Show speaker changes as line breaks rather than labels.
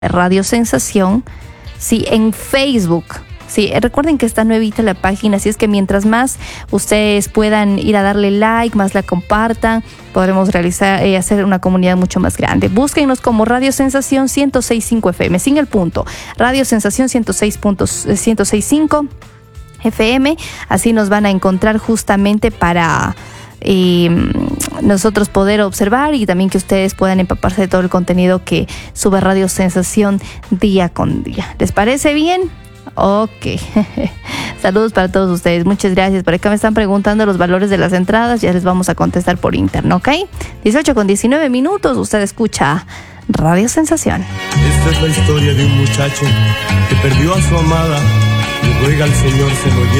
Radio Sensación, sí, en Facebook. Sí, recuerden que está nuevita la página, así es que mientras más ustedes puedan ir a darle like, más la compartan, podremos realizar, hacer una comunidad mucho más grande. Búsquennos como Radio Sensación 106.5 FM, sin el punto. Radio Sensación 106.5 FM, así nos van a encontrar justamente para nosotros poder observar y también que ustedes puedan empaparse de todo el contenido que sube Radio Sensación día con día. ¿Les parece bien? Ok. Saludos para todos ustedes. Muchas gracias. Por acá me están preguntando los valores de las entradas. Ya les vamos a contestar por interno, ¿ok? 18:19. Usted escucha Radio Sensación.
Esta es la historia de un muchacho que perdió a su amada y ruega al Señor se lo lleve.